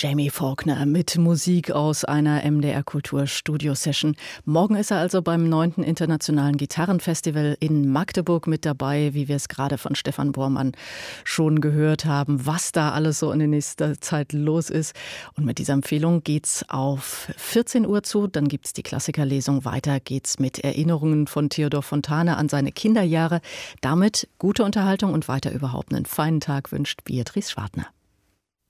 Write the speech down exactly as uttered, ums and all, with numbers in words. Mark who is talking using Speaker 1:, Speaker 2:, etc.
Speaker 1: Jamie Faulkner mit Musik aus einer M D R Kultur Studio Session. Morgen ist er also beim neunten Internationalen Gitarrenfestival in Magdeburg mit dabei, wie wir es gerade von Stefan Bormann schon gehört haben, was da alles so in der nächsten Zeit los ist. Und mit dieser Empfehlung geht's auf vierzehn Uhr zu, dann gibt's die Klassikerlesung. Weiter geht's mit Erinnerungen von Theodor Fontane an seine Kinderjahre. Damit gute Unterhaltung und weiter überhaupt einen feinen Tag wünscht Beatrice Schwartner.